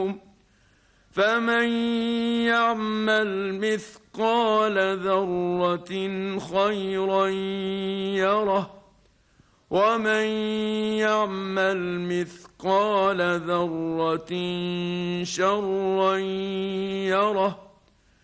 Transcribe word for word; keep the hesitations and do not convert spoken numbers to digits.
فمن يعمل مثقال ذرة خيرا يره ومن يعمل مثقال ذرة شرا يره